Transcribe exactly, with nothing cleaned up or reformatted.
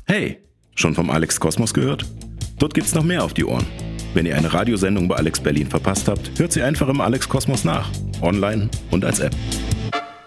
Hey, schon vom Alex Kosmos gehört? Dort gibt's noch mehr auf die Ohren. Wenn ihr eine Radiosendung bei Alex Berlin verpasst habt, hört sie einfach im Alex Kosmos nach. Online und als App.